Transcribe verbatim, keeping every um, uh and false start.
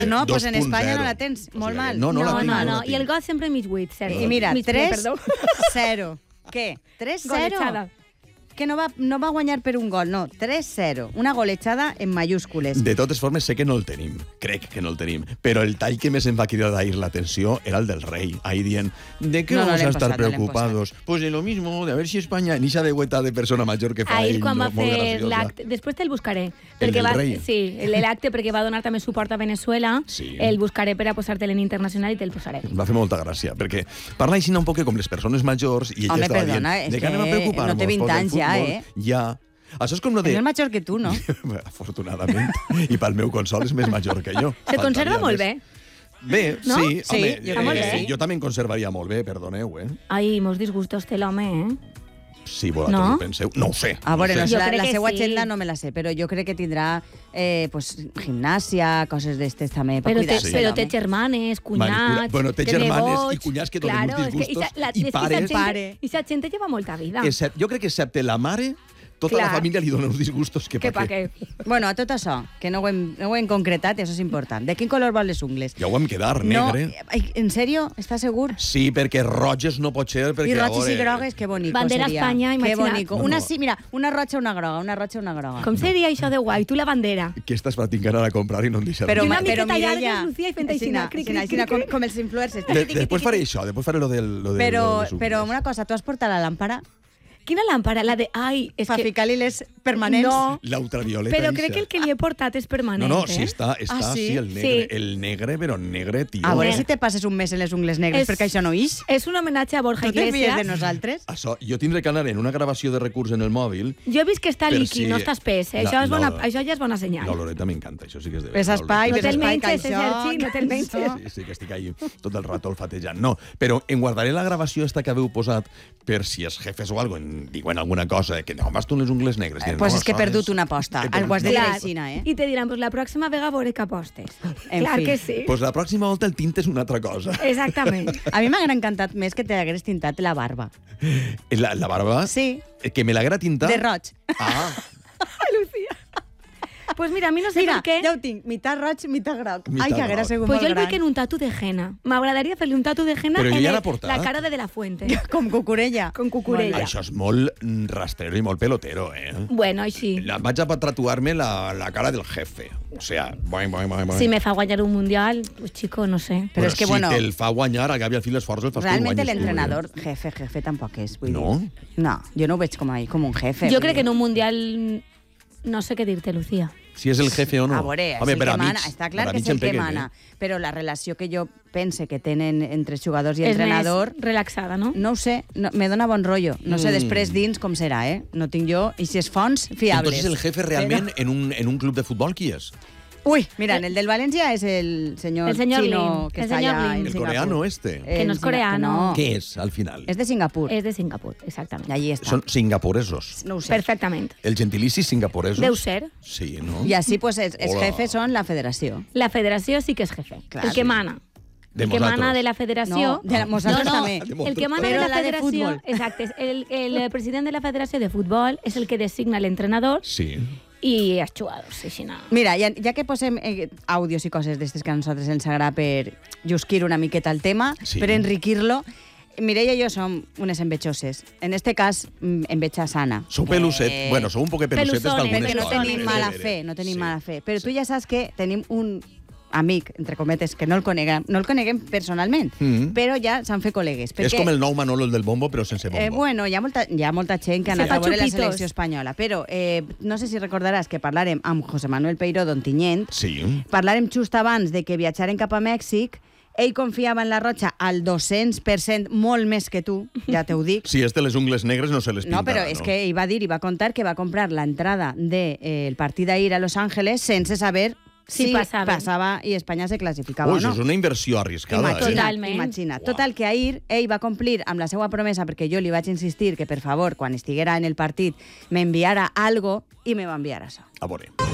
No, doncs en Espanya no la tens. Molt mal. No, no, no, la tinc, no, no, no. la I el tinc. got sempre mig buit, cert? I mira, mig ple, tres perdó. zero. Què? tres zero? Golejada. Que no va, no va guanyar per un gol, no. tres zero. Una golejada en mayúscules. De totes formes, sé que no el tenim. Crec que no el tenim. Però el tall que més em va cridar d'ahir l'atenció era el del rei. Ahí dient, ¿de qué No, no vamos l'hem a estar posat, no l'hem preocupados? Pues de lo mismo, de a ver si España... Ni esa de hueta de persona major que fa Ahir, ell, quan va no, molt fer graciosa. l'acte... Després te'l buscaré. El perquè del va, rei? Sí, l'acte perquè va donar també suport a Venezuela. Sí. El buscaré per a posar-te'l en internacional i te'l posaré. Em va fer molta gràcia, perquè parla així un poc com les persones majors i ella Home, estava perdona, dient, és de què que anem a preocupar-nos? no té vint Pues del anys ja, futbol, eh? Ja. Això és com lo de... És més major que tu, no? Afortunadament. I pel meu consol és més major que jo. Se conserva Faltaria molt més. bé. Bé, No? sí, Sí, home, jo crec que eh, sí. jo també em conservaria molt bé, perdoneu, eh? Ai, molts disgustos té l'home, eh? Si vosaltres No? ho penseu. No ho sé. A veure, no no ho sé, sé. la, crec la que seva sí. agenda no me la sé, però jo crec que tindrà eh, pues, gimnàsia, coses d'estes també, per Però, té, cuidar-se. però l'home. té germanes, Manicura. cunyats... Bueno, té germanes i cunyats que donen claro, uns és que disgustos, esa- la- i és que esa pares. gente- Pare. I esa gent lleva molta vida. Excep- jo crec que excepte la mare, tota Clar. la família li dona uns disgustos que, Que pa pa què. què? Bueno, a tot això, que no ho, hem, no ho hem concretat, això és important. De quin color vol les ungles? Ja ho vam quedar, No, negre. ai, en sèrio? Està segur? Sí, perquè roges no pot ser, perquè... I a roges i veure, grogues, que bonico Bandera seria. Espanya, Que imagina't. bonico. No, Una no. sí, mira, una roja, una groga, una roja, una groga. Com seria això de guai? Tu la bandera. Que estàs patint ganar a comprar i no em deixar. Però, I una ma- però miqueta Mireia... llarga, Lucía, i fent aixina, cric, cric, aixina, cric, com, com els influencers. De, després faré això, després faré lo del... Lo de, Però, lo de les però ungles. una cosa, tu has portat la làmpara Quina làmpara? La de... Ai, és per que... ficar-li les permanents? No, La ultravioleta però eixa. crec que el que li he portat és permanent, No, no, sí, eh? està, està Ah, sí? sí, el negre, Sí. el negre, però negre, tio. A veure Negre. si te passes un mes en les ungles negres, És- perquè això no ix. És un homenatge a Borja Tu te fies Iglesias. de nosaltres? Això, jo tindré que anar en una gravació de recurs en el mòbil. Jo he vist que està Per líquid, si- no està espès. Eh? La- Això, és bona, la- això ja és bona senyal. La Loreta m'encanta, això sí que és de Ves la espai, No ves te'l espai, menges, que eh, això... Sergi, no te'l que menges. això. Sí, sí, que estic ahí tot el rato olfatejant. No, però em guardaré la gravació esta que haveu posat per si els jefes o algo en, diuen alguna cosa, que no, vas tu les ungles negres. Eh, Diuen, pues no, és que he això perdut una aposta. He Algo has de perdut- dir Clar, aixina, eh? I te diran, pues la pròxima vegada veuré que apostes. En Clar fi. que sí. Pues la pròxima volta el tint és una altra cosa. Exactament. A mi m'haguera encantat més que t'hagués tintat la barba. La, la barba? Sí, Que me l'haguera tintat? de roig. Ah, Lucía. Pues mira, a mi no sé Mira, per què... ja ho tinc, mitat roig, mitat groc. Mitat Ai, que haguera groc. sigut Pues molt jo el gran. vull en un tatu de henna. M'agradaria fer-li un tatu de henna Però jo en ja el- l'he portat. la cara de De La Fuente. Com cucurella. Com cucurella. això és molt mm, rastrero i molt pelotero, eh? Bueno, així. La, vaig a tatuar-me la, la cara del jefe. O sea, boing, boing, boing, boing. Si me fa guanyar un mundial, pues chico, no sé. Però és que, si bueno, te'l fa guanyar, al cap i al fi l'esforç el fas realment tu, guanyes tu, l'entrenador, eh? jefe, jefe, tampoc és. Vull No? Dir. No, jo no ho veig com, ahí, com un jefe. Jo vull crec que dir. en un mundial... No sé què dir-te, Lucía. Si és el jefe o no. A veure, és Home, el per que amics, mana. Està clar per que és amics el em que peguen, mana. eh? Però la relació que jo pense que tenen entre els jugadors i És entrenador... més relaxada, no? No ho sé, no, me dona bon rotllo. No sé Mm. després dins com serà, eh? No tinc jo, i si és fonts, fiables. Entonces el jefe realment en, un, en un club de futbol qui és? Uy, mira, en el del València és el senyor, El senyor chino Lim, que el està senyor allà Lim. en El Singapur. coreano este. Eh, Que no és en Singa- coreano. No, Què és, al final? és de Singapur. És de Singapur, exactament. I allí està. Són singapuresos. No ho sé. Perfectament. El gentilici singapuresos? Deu ser. Sí, no? I així, pues, els, els Hola. jefes són la federació. La federació sí que és jefe. Clar, el que sí. mana. De el que vosaltres. mana de la federació... No, de la- nosaltres no, no, també. De el que mana Però de la, la de federació... futbol. Exacte, és el, el president de la federació de futbol és el que designa l'entrenador Sí. i els jugadors, així no. Mira, ja, ja que posem eh, àudios i coses d'estes que a nosaltres ens agrada per jusquir una miqueta el tema, Sí. per enriquir-lo, Mireia i jo som unes envejoses. En este cas, mm, enveja sana. Sou peluset. Eh, Bueno, sou un poc pelusetes peluzones, d'algunes Perquè no coses. tenim he de mala veure. fe, no tenim Sí. mala fe. Però tu ja saps que tenim un amic, entre cometes, que no el coneguem, no el coneguem personalment, Mm. però ja s'han fet col·legues. És com el nou Manolo, el del bombo, però sense bombo. Eh, bueno, hi ha molta, hi ha molta gent que ha Se anat fa a veure la xupitos. selecció espanyola, però eh, no sé si recordaràs que parlàrem amb José Manuel Peiró d'Ontinyent, Sí. parlàrem just abans de que viatjaren cap a Mèxic, ell confiava en la Roja al dos-cents per cent, molt més que tu, ja te ho dic. Si és de les ungles negres, no se les pintarà, No, però és que ell va dir i va contar que va comprar l'entrada del de, eh, el partit d'ahir a Los Ángeles sense saber Si si passaven. passava i Espanya se classificava Ui, o no. això és una inversió arriscada, Imagina't, eh? Totalment. imagina't. Uau. Total, que ahir ell va complir amb la seva promesa, perquè jo li vaig insistir que, per favor, quan estiguera en el partit, m'enviara algo, i me va enviar això. A veure.